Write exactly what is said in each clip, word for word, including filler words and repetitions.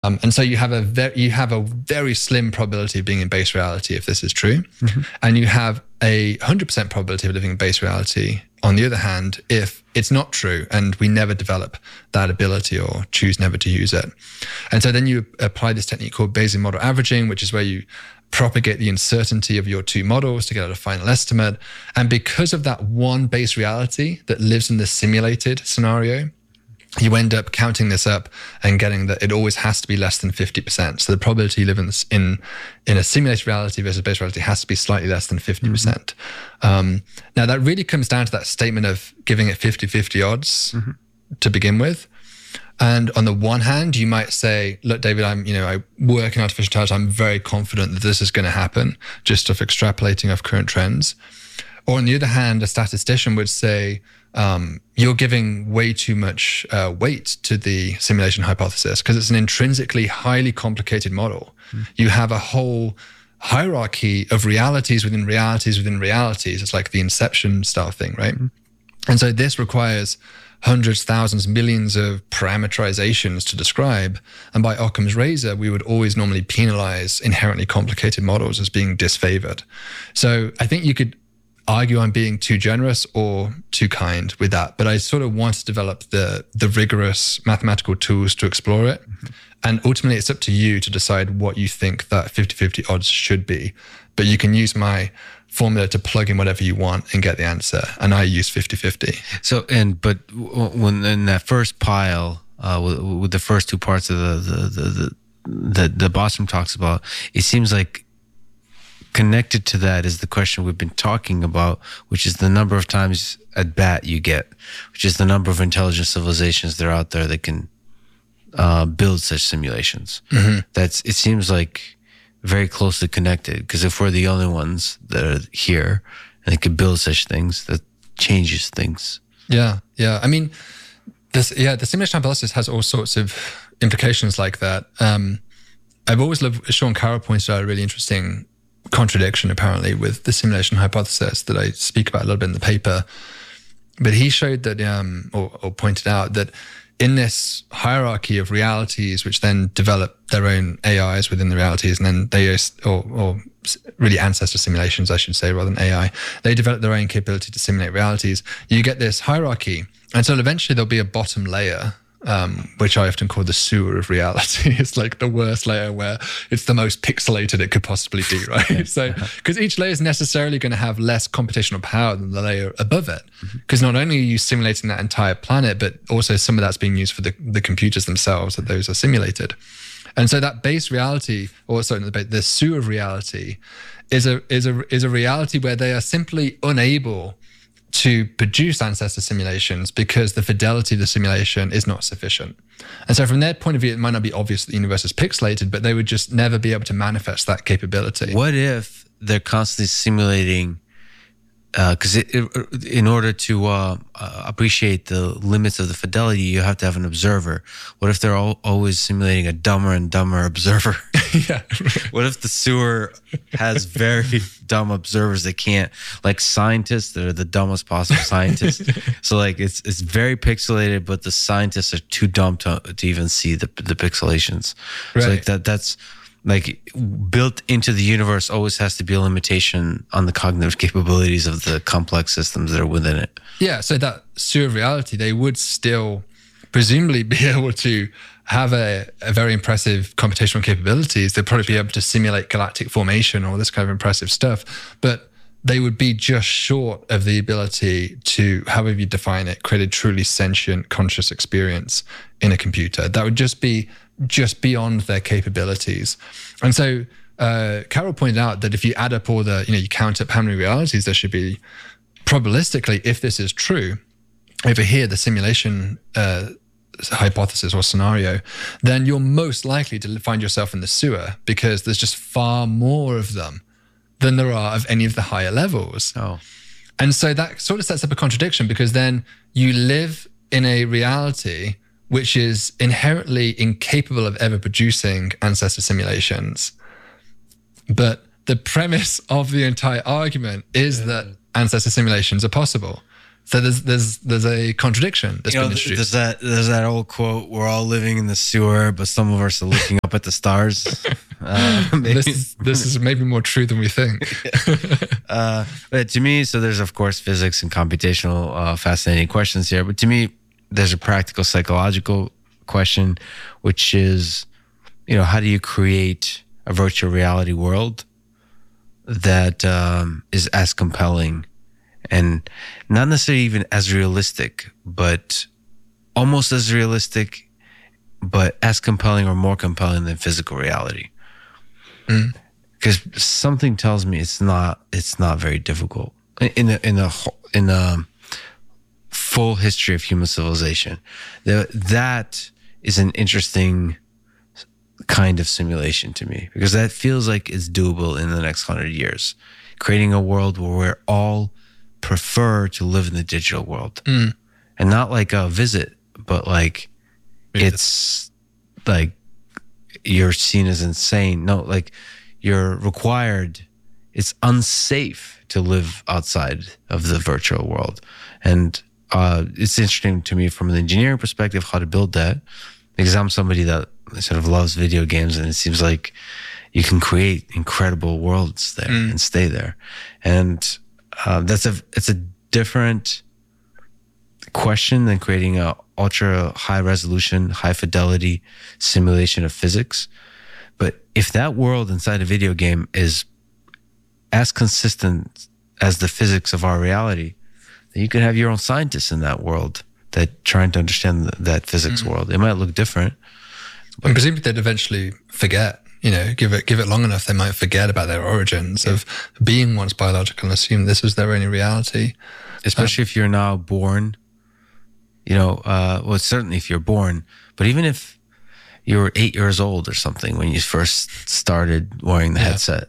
Um, and so you have a very, you have a very slim probability of being in base reality if this is true, mm-hmm. and you have a one hundred percent probability of living in base reality on the other hand if it's not true and we never develop that ability or choose never to use it. And so then you apply this technique called Bayesian model averaging, which is where you propagate the uncertainty of your two models to get out a final estimate. And because of that one base reality that lives in the simulated scenario, you end up counting this up and getting that it always has to be less than fifty percent. So the probability you live in this, in in a simulated reality versus base reality has to be slightly less than fifty percent. Mm-hmm. Um, now that really comes down to that statement of giving it fifty-fifty odds mm-hmm. to begin with. And on the one hand, you might say, look, David, I'm, you know, I work in artificial intelligence. I'm very confident that this is going to happen just off extrapolating off current trends. Or on the other hand, a statistician would say, um, you're giving way too much uh, weight to the simulation hypothesis because it's an intrinsically highly complicated model. Mm. You have a whole hierarchy of realities within realities within realities. It's like the Inception style thing, right? Mm. And so this requires hundreds, thousands, millions of parameterizations to describe. And by Occam's razor, we would always normally penalize inherently complicated models as being disfavored. So I think you could argue I'm being too generous or too kind with that, but I sort of want to develop the the rigorous mathematical tools to explore it. Mm-hmm. And ultimately it's up to you to decide what you think that fifty-fifty odds should be. But you can use my formula to plug in whatever you want and get the answer. And I use fifty-fifty. So, and, but when in that first pile, uh, with, with the first two parts of the, the, the, the, the, the Bostrom talks about, it seems like connected to that is the question we've been talking about, which is the number of times at bat you get, which is the number of intelligent civilizations that are out there that can uh, build such simulations. Mm-hmm. That's, it seems like very closely connected, because if we're the only ones that are here and that can build such things, that changes things. Yeah, yeah. I mean, this, yeah, the simulation hypothesis has all sorts of implications like that. Um, I've always loved, Sean Carroll pointed out a really interesting contradiction apparently with the simulation hypothesis that I speak about a little bit in the paper. But he showed that, um, or, or pointed out that in this hierarchy of realities, which then develop their own A Is within the realities, and then they, or, or really ancestor simulations, I should say, rather than A I, they develop their own capability to simulate realities. You get this hierarchy. And so eventually there'll be a bottom layer, Um, which I often call the sewer of reality. It's like the worst layer where it's the most pixelated it could possibly be, right? So, because each layer is necessarily going to have less computational power than the layer above it. Because mm-hmm. not only are you simulating that entire planet, but also some of that's being used for the, the computers themselves that those are simulated. And so that base reality, or sorry, the, the sewer of reality, is a is a is a reality where they are simply unable to produce ancestor simulations because the fidelity of the simulation is not sufficient. And so from their point of view, it might not be obvious that the universe is pixelated, but they would just never be able to manifest that capability. What if they're constantly simulating, because uh, in order to uh, uh, appreciate the limits of the fidelity, you have to have an observer. What if they're all, always simulating a dumber and dumber observer? Yeah. What if the sewer has very dumb observers that can't, like scientists that are the dumbest possible scientists? So like it's it's very pixelated, but the scientists are too dumb to to even see the the pixelations. Right. So like that that's like built into the universe always has to be a limitation on the cognitive capabilities of the complex systems that are within it. Yeah. So that sewer of reality, they would still presumably be able to have a, a very impressive computational capabilities. They'd probably be able to simulate galactic formation or this kind of impressive stuff, but they would be just short of the ability to, however you define it, create a truly sentient conscious experience in a computer. That would just be just beyond their capabilities. And so uh, Carroll pointed out that if you add up all the, you know, you count up how many realities there should be, probabilistically, if this is true, over here, the simulation uh, hypothesis or scenario, then you're most likely to find yourself in the sewer because there's just far more of them than there are of any of the higher levels. Oh. And so that sort of sets up a contradiction because then you live in a reality which is inherently incapable of ever producing ancestor simulations. But the premise of the entire argument is yeah. that ancestor simulations are possible. So there's there's there's a contradiction that's You know, been introduced. there's that there's that old quote: "We're all living in the sewer, but some of us are looking up at the stars." Uh, maybe. This is, this is maybe more true than we think. uh, but to me, so there's of course physics and computational uh, fascinating questions here. But to me, there's a practical psychological question, which is, you know, how do you create a virtual reality world that um, is as compelling and not necessarily even as realistic, but almost as realistic, but as compelling or more compelling than physical reality? Because mm. something tells me it's not. It's not very difficult in the in the in the full history of human civilization. The, that is an interesting kind of simulation to me, because that feels like it's doable in the next hundred years, creating a world where we're all prefer to live in the digital world, mm. and not like a visit, but like yeah. it's like you're seen as insane. No, like you're required. It's unsafe to live outside of the virtual world, and uh, it's interesting to me from an engineering perspective how to build that, because I'm somebody that sort of loves video games, and it seems like you can create incredible worlds there mm. and stay there, and Uh, that's a it's a different question than creating a ultra high resolution, high fidelity simulation of physics. But if that world inside a video game is as consistent as the physics of our reality, then you could have your own scientists in that world that trying to understand th- that physics mm-hmm. world. It might look different, but and presumably they'd eventually forget. You know, give it give it long enough, they might forget about their origins yeah. of being once biological and assume this was their only reality. Especially um, if you're now born, you know, uh, well, certainly if you're born, but even if you were eight years old or something when you first started wearing the yeah. headset.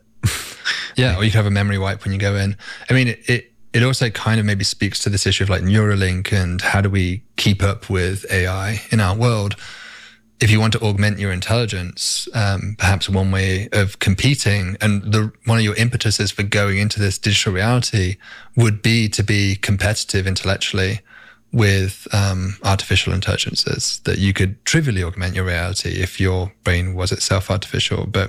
yeah, or you could have a memory wipe when you go in. I mean, it, it it also kind of maybe speaks to this issue of like Neuralink and how do we keep up with A I in our world. If you want to augment your intelligence, um, perhaps one way of competing, and the one of your impetuses for going into this digital reality would be to be competitive intellectually with um, artificial intelligences, that you could trivially augment your reality if your brain was itself artificial. But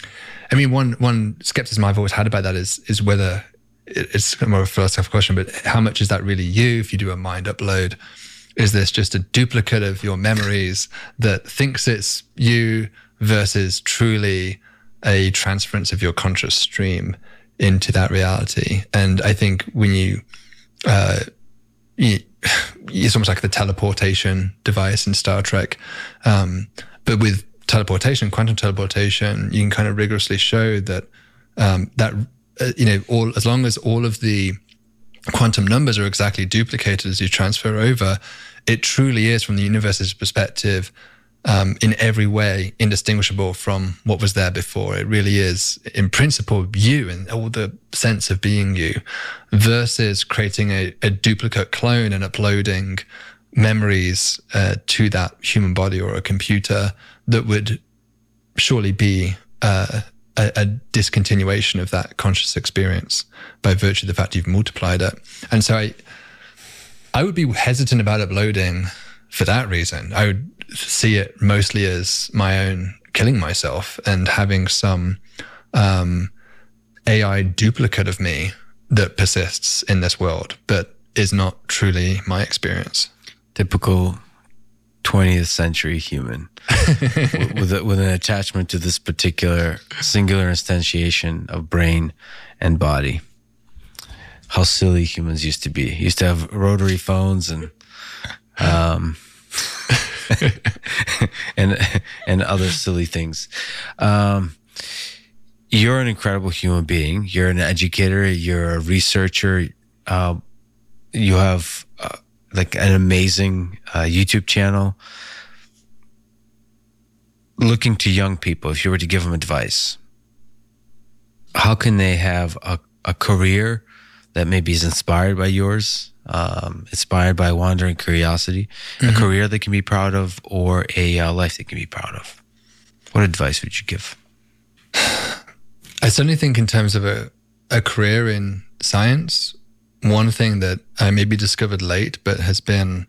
I mean, one one skepticism I've always had about that is is whether it's more of a philosophical question, but how much is that really you if you do a mind upload? Is this just a duplicate of your memories that thinks it's you versus truly a transference of your conscious stream into that reality? And I think when you, uh, you it's almost like the teleportation device in Star Trek. Um, but with teleportation, quantum teleportation, you can kind of rigorously show that, um, that, uh, you know, all, as long as all of the quantum numbers are exactly duplicated as you transfer over, it truly is, from the universe's perspective, um, in every way indistinguishable from what was there before. It really is, in principle, you and all the sense of being you, versus creating a, a duplicate clone and uploading memories uh, to that human body or a computer that would surely be uh, a, a discontinuation of that conscious experience by virtue of the fact you've multiplied it. And so I, I would be hesitant about uploading for that reason. I would see it mostly as my own killing myself and having some um, A I duplicate of me that persists in this world, but is not truly my experience. Typical twentieth century human with, a, with an attachment to this particular singular instantiation of brain and body. How silly humans used to be. Used to have rotary phones and um, and and other silly things. Um, you're an incredible human being. You're an educator. You're a researcher. Uh, you have uh, like an amazing uh, YouTube channel. Looking to young people, if you were to give them advice, how can they have a, a career that maybe is inspired by yours, um, inspired by wandering curiosity, mm-hmm. a career they can be proud of, or a uh, life they can be proud of? What advice would you give? I certainly think in terms of a, a career in science, one thing that I maybe discovered late, but has been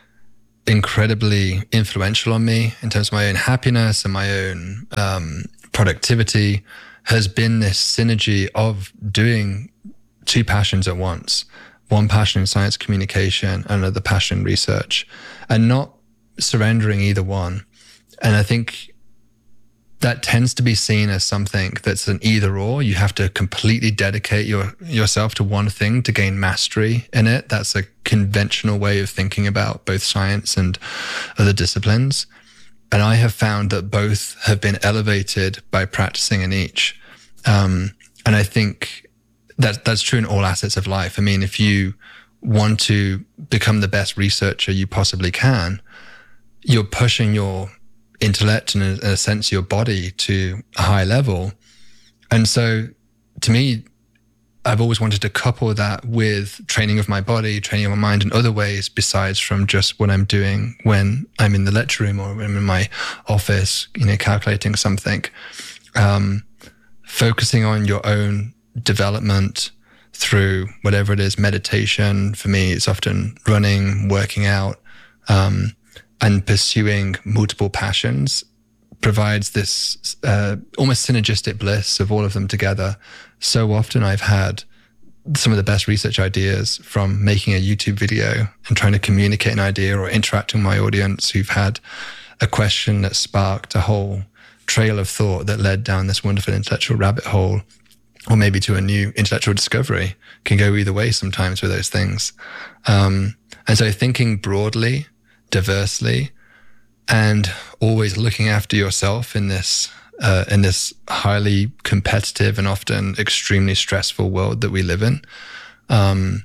incredibly influential on me in terms of my own happiness and my own um, productivity, has been this synergy of doing two passions at once. One passion in science communication, another passion in research, and not surrendering either one. And I think that tends to be seen as something that's an either or. You have to completely dedicate your yourself to one thing to gain mastery in it. That's a conventional way of thinking about both science and other disciplines. And I have found that both have been elevated by practicing in each. Um, and I think that that's true in all aspects of life. I mean, if you want to become the best researcher you possibly can, you're pushing your intellect and in a sense your body to a high level. And so to me, I've always wanted to couple that with training of my body, training of my mind in other ways besides from just what I'm doing when I'm in the lecture room or when I'm in my office, you know, calculating something. Um, focusing on your own development through whatever it is, meditation. For me, it's often running, working out, um, and pursuing multiple passions provides this uh, almost synergistic bliss of all of them together. So often I've had some of the best research ideas from making a YouTube video and trying to communicate an idea or interacting with my audience who've had a question that sparked a whole trail of thought that led down this wonderful intellectual rabbit hole, or maybe to a new intellectual discovery. Can go either way sometimes with those things. Um, and so thinking broadly, diversely, and always looking after yourself in this uh, in this highly competitive and often extremely stressful world that we live in, um,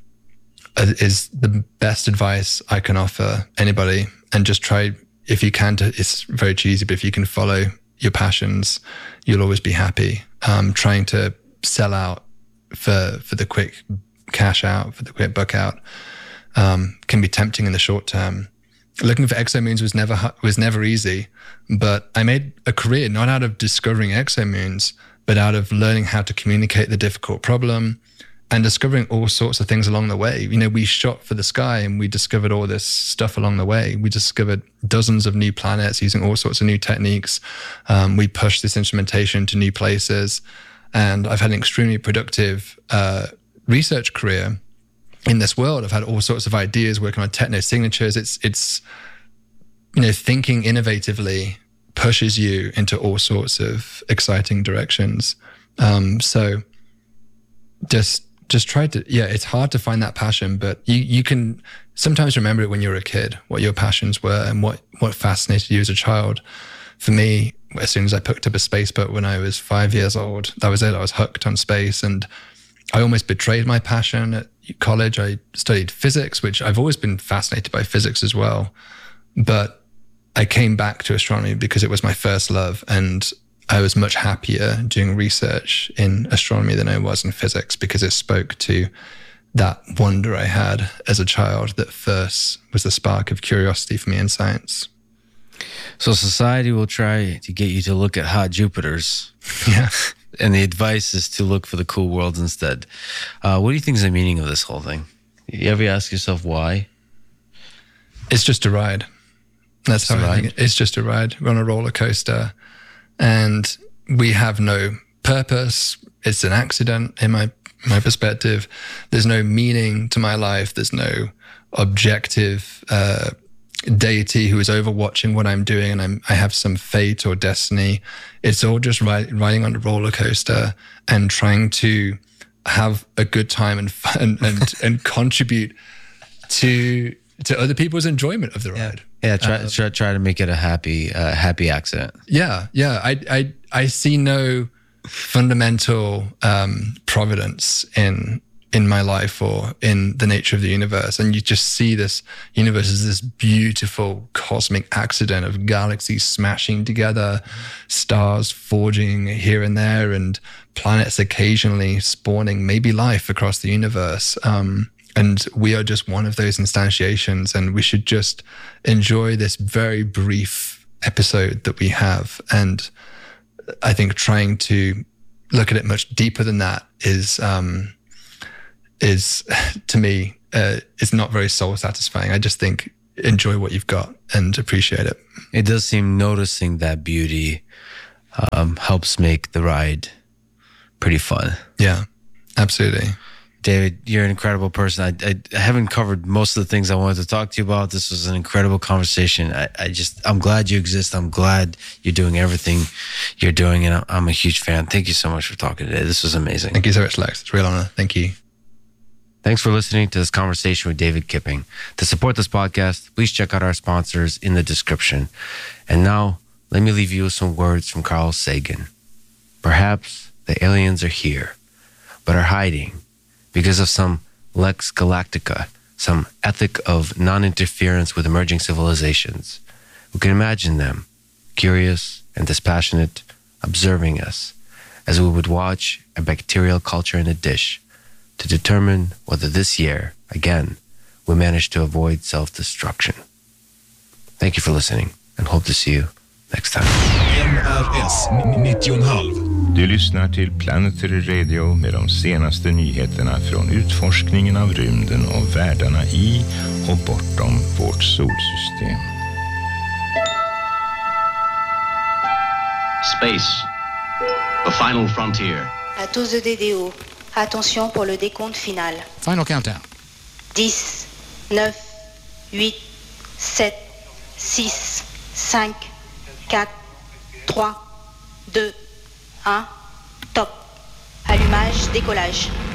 is the best advice I can offer anybody. And just try, if you can, to, it's very cheesy, but if you can follow your passions, you'll always be happy. Um, trying to sell out for for the quick cash out, for the quick buck out, um, can be tempting in the short term. Looking for exomoons was never was never easy, but I made a career not out of discovering exomoons, but out of learning how to communicate the difficult problem and discovering all sorts of things along the way. You know, we shot for the sky and we discovered all this stuff along the way. We discovered dozens of new planets using all sorts of new techniques. Um, we pushed this instrumentation to new places, and I've had an extremely productive uh, research career in this world. I've had all sorts of ideas working on techno signatures. It's, it's, you know, thinking innovatively pushes you into all sorts of exciting directions. Um, so just, just try to, yeah, it's hard to find that passion, but you, you can sometimes remember it when you were a kid, what your passions were and what, what fascinated you as a child. For me, as soon as I picked up a space boat when I was five years old, that was it. I was hooked on space, and I almost betrayed my passion at college. I studied physics, which I've always been fascinated by physics as well. But I came back to astronomy because it was my first love, and I was much happier doing research in astronomy than I was in physics because it spoke to that wonder I had as a child that first was the spark of curiosity for me in science. So society will try to get you to look at hot Jupiters. Yeah. And the advice is to look for the cool worlds instead. Uh, what do you think is the meaning of this whole thing? You ever ask yourself why? It's just a ride. That's Just how a I think ride? it. It's just a ride. We're on a roller coaster, and we have no purpose. It's an accident in my my perspective. There's no meaning to my life. There's no objective uh, deity who is overwatching what I'm doing, and I'm, I have some fate or destiny. It's all just ri- riding on a roller coaster and trying to have a good time and fun and, and contribute to to other people's enjoyment of the ride. Yeah, try Uh, try, try to make it a happy uh, happy accident. Yeah, yeah. I I I see no fundamental um, providence in in my life or in the nature of the universe, and you just see this universe as this beautiful cosmic accident of galaxies smashing together, stars forging here and there, and planets occasionally spawning maybe life across the universe. Um, and we are just one of those instantiations, and we should just enjoy this very brief episode that we have. And I think trying to look at it much deeper than that is um, is, to me, uh, is not very soul satisfying. I just think enjoy what you've got and appreciate it. It does seem noticing that beauty um, helps make the ride pretty fun. Yeah, absolutely. David, you're an incredible person. I, I, I haven't covered most of the things I wanted to talk to you about. This was an incredible conversation. I, I just, I'm glad you exist. I'm glad you're doing everything you're doing, and I'm a huge fan. Thank you so much for talking today. This was amazing. Thank you so much, Lex. It's a real honor. Thank you. Thanks for listening to this conversation with David Kipping. To support this podcast, please check out our sponsors in the description. And now, let me leave you with some words from Carl Sagan. Perhaps the aliens are here, but are hiding because of some Lex Galactica, some ethic of non-interference with emerging civilizations. We can imagine them, curious and dispassionate, observing us as we would watch a bacterial culture in a dish to determine whether this year, again, we manage to avoid self-destruction. Thank you for listening and hope to see you next time. N R S nittio komma fem. Du lyssnar till Planetary Radio med de senaste nyheterna från utforskningen av rymden och världarna i och bortom vårt solsystem. Space, the final frontier. À tous de D D O, attention pour le décompte final. Final countdown. dix, neuf, huit, sept, six, cinq, quatre, trois, deux, un, top. Allumage, décollage.